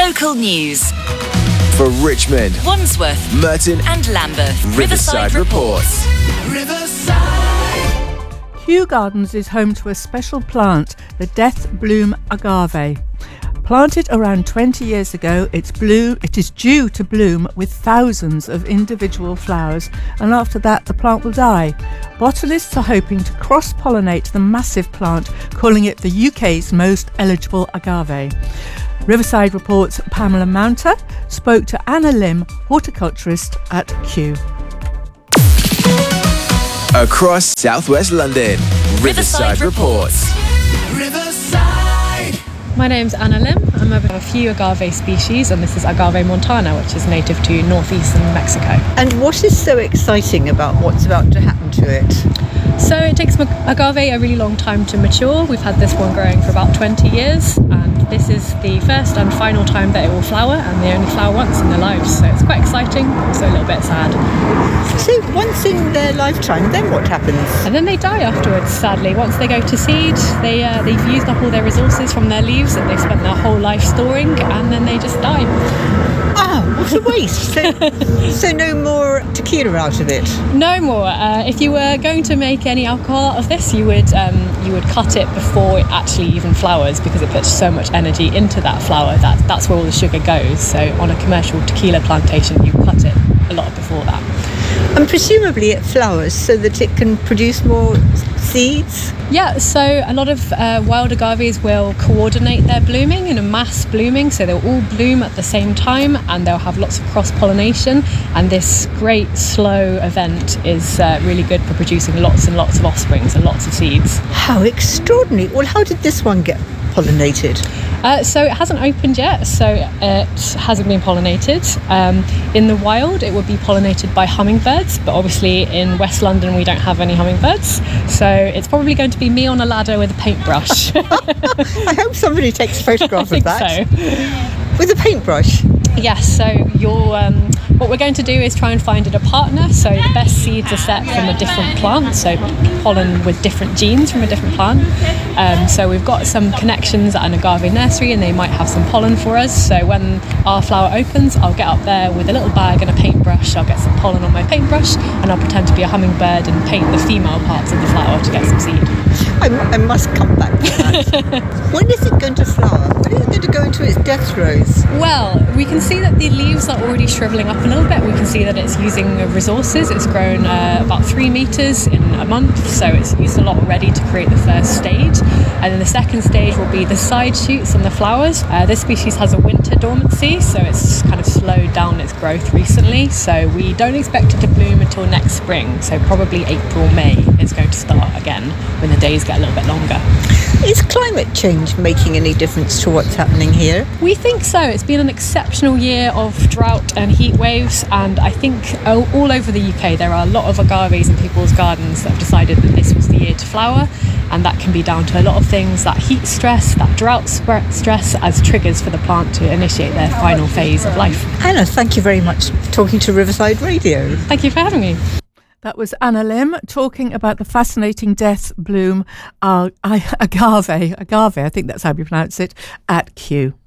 Local news. For Richmond, Wandsworth, Merton and Lambeth, Riverside reports. Kew Gardens is home to a special plant, the Death Bloom Agave. Planted around 20 years ago, it is due to bloom with thousands of individual flowers, and after that the plant will die. Botanists are hoping to cross-pollinate the massive plant, calling it the UK's most eligible agave. Riverside Report's Pamela Mounter spoke to Anna Lim, horticulturist at Kew. Across southwest London, Riverside reports. My name's Anna Lim. I'm over a few agave species, and this is Agave montana, which is native to northeastern Mexico. And what is so exciting about what's about to happen to it? So it takes agave a really long time to mature. We've had this one growing for about 20 years, and this is the first and final time that it will flower, and they only flower once in their lives. So it's quite exciting, also a little bit sad. So once in their lifetime, then what happens? And then they die afterwards, sadly. Once they go to seed, they've used up all their resources from their leaves that they've spent their whole life storing, and then they just die. Oh, what a waste. So no more tequila out of it? No more. If you were going to make any alcohol out of this, you would cut it before it actually even flowers, because it puts so much energy into that flower. That's where all the sugar goes. So on a commercial tequila plantation, you cut it a lot before that. And presumably it flowers so that it can produce more seeds? Yeah, so a lot of wild agaves will coordinate their blooming in a mass blooming, so they'll all bloom at the same time, and they'll have lots of cross-pollination, and this great slow event is really good for producing lots and lots of offsprings and lots of seeds. How extraordinary. Well, how did this one get pollinated? So it hasn't opened yet, so it hasn't been pollinated. In the wild, it would be pollinated by hummingbirds, but obviously in West London we don't have any hummingbirds, so it's probably going to be me on a ladder with a paintbrush. I hope somebody takes a photograph of that. I think so. With a paintbrush? Yes, so what we're going to do is try and find it a partner. So the best seeds are set from a different plant, so pollen with different genes from a different plant. So we've got some connections at an agave nursery, and they might have some pollen for us. So when our flower opens, I'll get up there with a little bag and a paintbrush. I'll get some pollen on my paintbrush, and I'll pretend to be a hummingbird and paint the female parts of the flower to get some seed. I must come back to that. When is it going to flower? When is it going to go into its death throes? Well, we can see that the leaves are already shriveling up a little bit. We can see that it's using resources. It's grown about 3 meters in a month, so it's used a lot already to create the first stage. And then the second stage will be the side shoots and the flowers. This species has a winter dormancy, so it's kind of slowed down its growth recently. So we don't expect it to bloom until next spring. So probably April, May it's going to start again when the days get a little bit longer. Is climate change making any difference to what's happening here? We think so. It's been an exceptional year of drought and heat waves, and I think all over the UK there are a lot of agaves in people's gardens that have decided that this was the year to flower, and that can be down to a lot of things, that heat stress, that drought stress, as triggers for the plant to initiate their final phase of life. Anna, thank you very much for talking to Riverside Radio. Thank you for having me. That was Anna Lim talking about the fascinating Death Bloom agave, I think that's how you pronounce it, at Kew.